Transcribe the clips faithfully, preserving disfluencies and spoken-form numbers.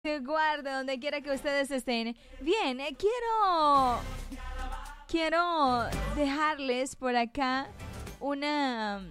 te guarde donde quiera que ustedes estén. Bien, eh, quiero quiero dejarles por acá una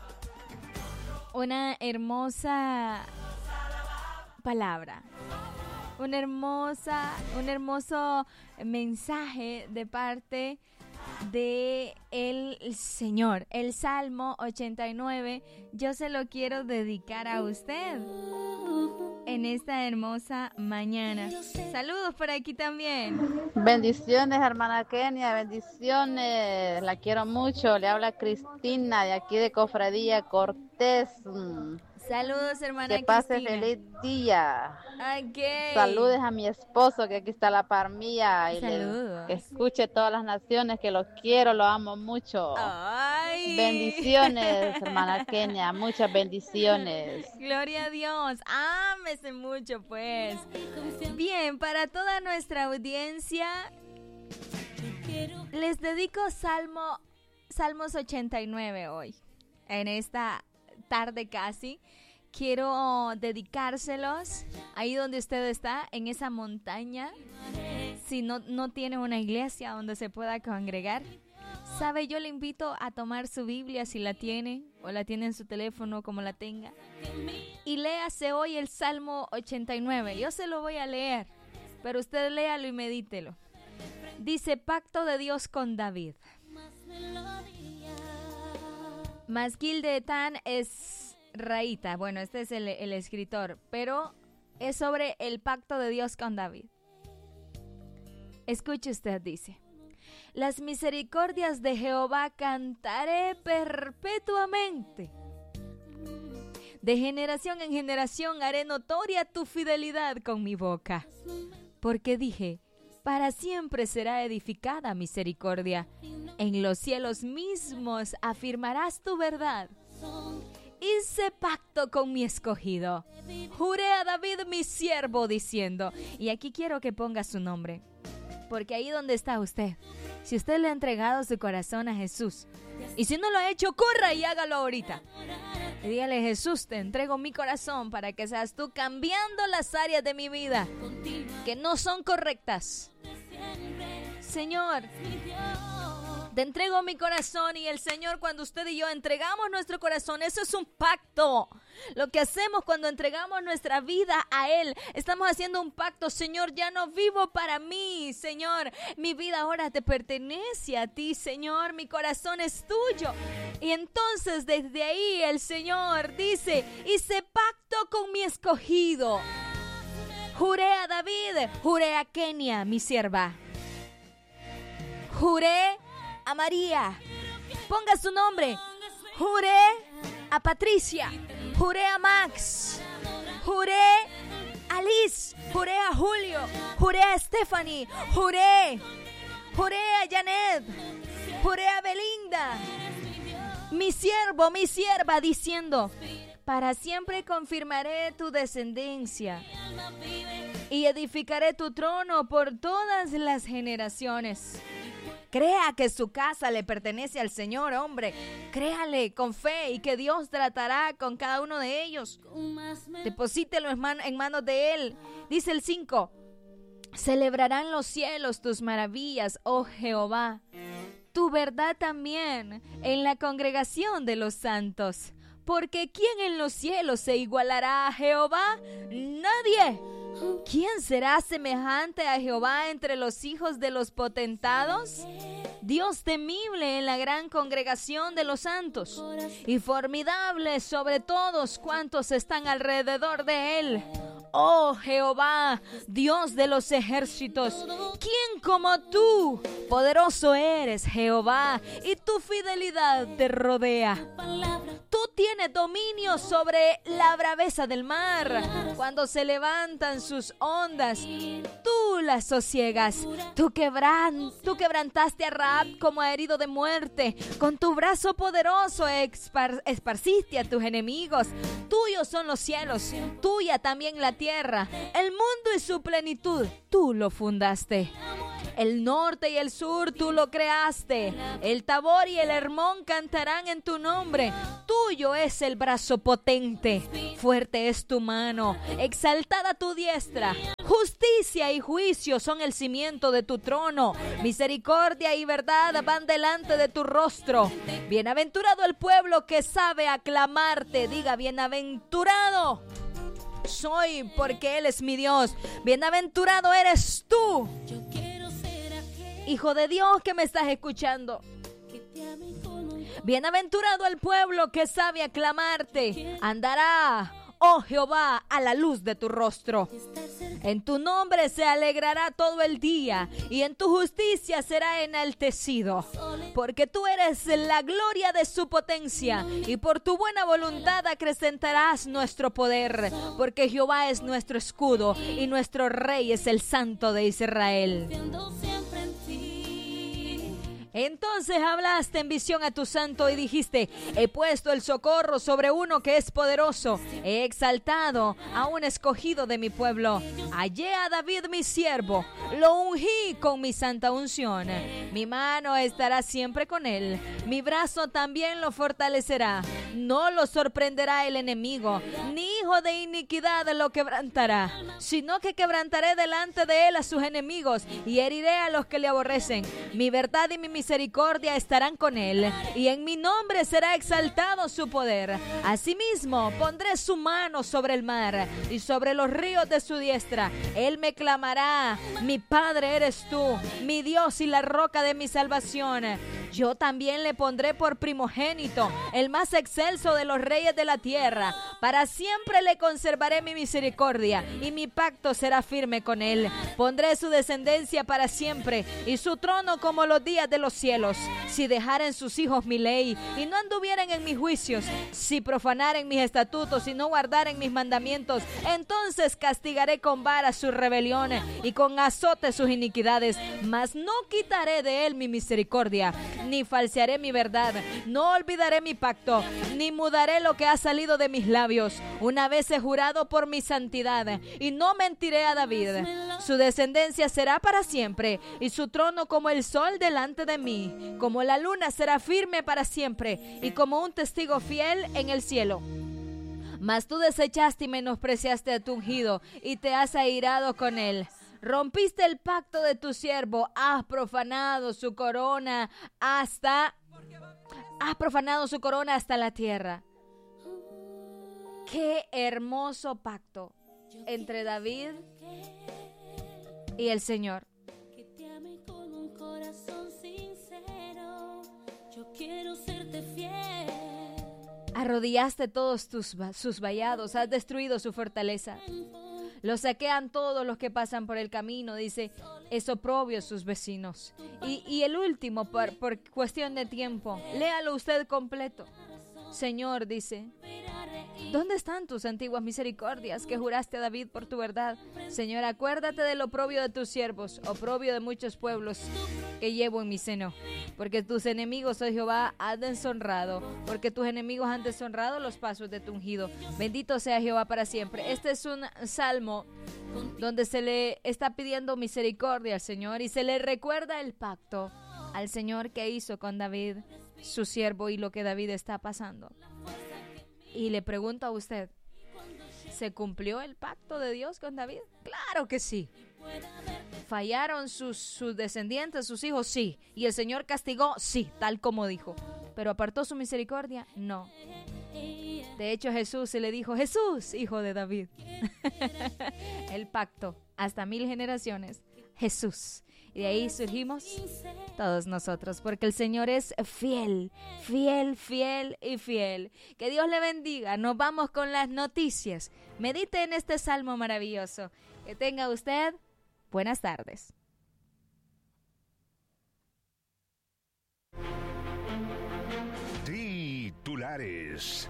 una hermosa palabra. Una hermosa, un hermoso mensaje de parte de el Señor. El Salmo ochenta y nueve, yo se lo quiero dedicar a usted en esta hermosa mañana. Saludos por aquí también. Bendiciones, hermana Kenia, bendiciones. La quiero mucho. Le habla Cristina de aquí de Cofradía Cortés. Saludos, hermana Que pase Cristina. feliz día. Okay. Saludes a mi esposo que aquí está a la par mía. Y Saludos. Le, que escuche todas las naciones, que lo quiero, lo amo mucho. Ay. Bendiciones, hermana Kenia, muchas bendiciones. Gloria a Dios. Ámese mucho, pues. Bien, para toda nuestra audiencia, les dedico Salmo, Salmos ochenta y nueve hoy, en esta tarde casi. Quiero dedicárselos ahí donde usted está, en esa montaña. Si no, no tiene una iglesia donde se pueda congregar, sabe, yo le invito a tomar su Biblia si la tiene, o la tiene en su teléfono, como la tenga, y léase hoy el Salmo ochenta y nueve. Yo se lo voy a leer, pero usted léalo y medítelo. Dice: pacto de Dios con David. Masquil de Etán es Raíta, bueno, este es el, el escritor, pero es sobre el pacto de Dios con David. Escuche usted, dice: las misericordias de Jehová cantaré perpetuamente. De generación en generación haré notoria tu fidelidad con mi boca. Porque dije: para siempre será edificada misericordia. En los cielos mismos afirmarás tu verdad. Hice pacto con mi escogido. Juré a David mi siervo diciendo. Y aquí quiero que ponga su nombre, porque ahí donde está usted, si usted le ha entregado su corazón a Jesús, y si no lo ha hecho, corra y hágalo ahorita. Y dígale: Jesús, te entrego mi corazón para que seas tú cambiando las áreas de mi vida que no son correctas. Señor, te entrego mi corazón. Y el Señor, cuando usted y yo entregamos nuestro corazón, eso es un pacto. Lo que hacemos cuando entregamos nuestra vida a Él, estamos haciendo un pacto. Señor, ya no vivo para mí, Señor, mi vida ahora te pertenece a ti, Señor, mi corazón es tuyo. Y entonces desde ahí el Señor dice: hice pacto con mi escogido. Juré a David, juré a Kenia, mi sierva. Juré a María, ponga su nombre. Juré a Patricia, juré a Max, juré a Liz, juré a Julio, juré a Stephanie, juré, juré a Janet, juré a Belinda, mi siervo, mi sierva, diciendo: para siempre confirmaré tu descendencia y edificaré tu trono por todas las generaciones. Crea que su casa le pertenece al Señor, hombre. Créale con fe y que Dios tratará con cada uno de ellos. Deposítelo en, man- en manos de Él. Dice el cinco: celebrarán los cielos tus maravillas, oh Jehová, tu verdad también en la congregación de los santos. Porque ¿quién en los cielos se igualará a Jehová? Nadie. ¿Quién será semejante a Jehová entre los hijos de los potentados? Dios temible en la gran congregación de los santos, y formidable sobre todos cuantos están alrededor de Él. Oh Jehová, Dios de los ejércitos, ¿quién como tú? Poderoso eres, Jehová, y tu fidelidad te rodea. Tú tienes dominio sobre la braveza del mar. Cuando se levantan sus ondas, tú las sosiegas. Tú, quebran, tú quebrantaste a Rahab como a herido de muerte. Con tu brazo poderoso expar, esparciste a tus enemigos. Tuyos son los cielos, tuya también la tierra. El mundo y su plenitud, tú lo fundaste. El norte y el sur tú lo creaste. El Tabor y el Hermón cantarán en tu nombre. tuyo es el brazo potente, fuerte es tu mano, exaltada tu diestra. Justicia y juicio son el cimiento de tu trono. Misericordia y verdad van delante de tu rostro. Bienaventurado el pueblo que sabe aclamarte. Diga, bienaventurado soy porque Él es mi Dios. Bienaventurado eres tú, Hijo de Dios que me estás escuchando. Bienaventurado el pueblo que sabe aclamarte. Andará, oh Jehová, a la luz de tu rostro. En tu nombre se alegrará todo el día y en tu justicia será enaltecido. Porque tú eres la gloria de su potencia y por tu buena voluntad acrecentarás nuestro poder. Porque Jehová es nuestro escudo y nuestro rey es el Santo de Israel. Entonces hablaste en visión a tu santo y dijiste: he puesto el socorro sobre uno que es poderoso, he exaltado a un escogido de mi pueblo. Hallé a David mi siervo, lo ungí con mi santa unción. Mi mano estará siempre con él, mi brazo también lo fortalecerá. No lo sorprenderá el enemigo, ni hijo de iniquidad lo quebrantará, sino que quebrantaré delante de él a sus enemigos y heriré a los que le aborrecen. Mi verdad y mi misericordia estarán con él, y en mi nombre será exaltado su poder. Asimismo, pondré su mano sobre el mar y sobre los ríos de su diestra. Él me clamará: mi Padre eres tú, mi Dios y la roca de mi salvación. Yo también le pondré por primogénito, el más excelso de los reyes de la tierra. Para siempre le conservaré mi misericordia, y mi pacto será firme con él. Pondré su descendencia para siempre, y su trono como los días de los cielos. Si dejaren sus hijos mi ley, y no anduvieran en mis juicios, si profanaren mis estatutos y no guardaren mis mandamientos, entonces castigaré con vara sus rebeliones y con azote sus iniquidades. Mas no quitaré de él mi misericordia, ni falsearé mi verdad. No olvidaré mi pacto, ni mudaré lo que ha salido de mis labios. Una vez he jurado por mi santidad, y no mentiré a David. Su descendencia será para siempre, y su trono como el sol delante de mí. Como la luna será firme para siempre, y como un testigo fiel en el cielo. Mas tú desechaste y menospreciaste a tu ungido, y te has airado con él. Rompiste el pacto de tu siervo, has profanado su corona hasta... Has profanado su corona hasta la tierra. Qué hermoso pacto entre David y el Señor. Arrodillaste todos tus, sus vallados, has destruido su fortaleza. Lo saquean todos los que pasan por el camino, dice, es oprobio sus vecinos. Y, y el último, por, por cuestión de tiempo, léalo usted completo. Señor, dice, ¿dónde están tus antiguas misericordias que juraste a David por tu verdad? Señor, acuérdate del oprobio de tus siervos, oprobio de muchos pueblos que llevo en mi seno. Porque tus enemigos, oh Jehová, han deshonrado, porque tus enemigos han deshonrado los pasos de tu ungido. Bendito sea Jehová para siempre. Este es un salmo donde se le está pidiendo misericordia al Señor y se le recuerda el pacto al Señor que hizo con David, su siervo, y lo que David está pasando. Y le pregunto a usted, ¿se cumplió el pacto de Dios con David? Claro que sí. ¿Fallaron sus, sus descendientes, sus hijos? Sí. ¿Y el Señor castigó? Sí, tal como dijo. ¿Pero apartó su misericordia? No. De hecho, Jesús se le dijo, Jesús, hijo de David. El pacto, hasta mil generaciones, Jesús. Y de ahí surgimos todos nosotros, porque el Señor es fiel, fiel, fiel y fiel. Que Dios le bendiga. Nos vamos con las noticias. Medite en este salmo maravilloso. Que tenga usted buenas tardes. Titulares.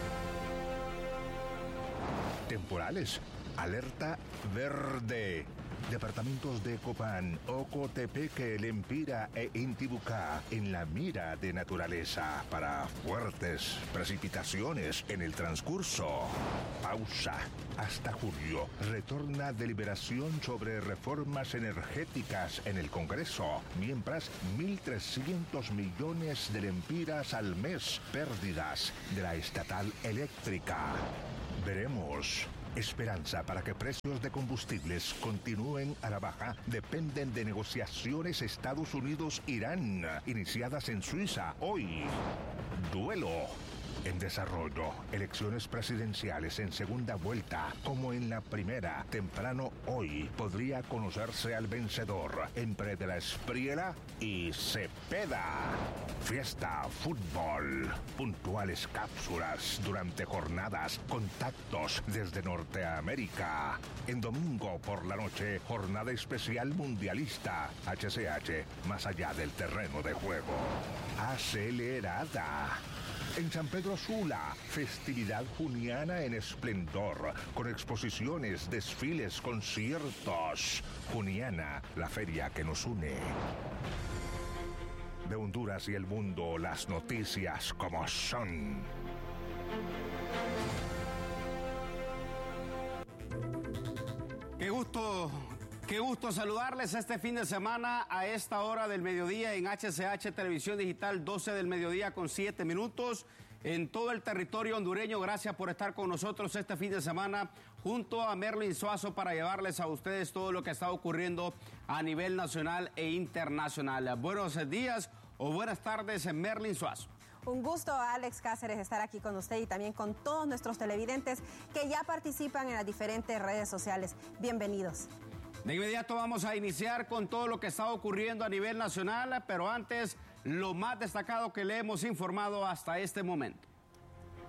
Temporales. Alerta verde. Departamentos de Copán, Ocotepeque, Lempira e Intibucá en la mira de naturaleza para fuertes precipitaciones en el transcurso. Pausa. Hasta julio retorna deliberación sobre reformas energéticas en el Congreso, mientras mil trescientos millones de lempiras al mes pérdidas de la estatal eléctrica. Veremos. Esperanza para que precios de combustibles continúen a la baja dependen de negociaciones Estados Unidos-Irán iniciadas en Suiza hoy. Duelo. En desarrollo, elecciones presidenciales en segunda vuelta, como en la primera, temprano hoy, podría conocerse al vencedor entre De la Espriella y Cepeda. Fiesta, fútbol, puntuales cápsulas durante jornadas, contactos desde Norteamérica. En domingo por la noche, jornada especial mundialista, H C H, más allá del terreno de juego. Acelerada. En San Pedro Sula, festividad juniana en esplendor, con exposiciones, desfiles, conciertos. Juniana, la feria que nos une. De Honduras y el mundo, las noticias como son. Qué gusto, qué gusto saludarles este fin de semana a esta hora del mediodía en H C H Televisión Digital, doce del mediodía con siete minutos en todo el territorio hondureño. Gracias por estar con nosotros este fin de semana junto a Merlin Suazo para llevarles a ustedes todo lo que está ocurriendo a nivel nacional e internacional. Buenos días o buenas tardes, Merlin Suazo. Un gusto, Alex Cáceres, estar aquí con usted y también con todos nuestros televidentes que ya participan en las diferentes redes sociales. Bienvenidos. De inmediato vamos a iniciar con todo lo que está ocurriendo a nivel nacional, pero antes, lo más destacado que le hemos informado hasta este momento.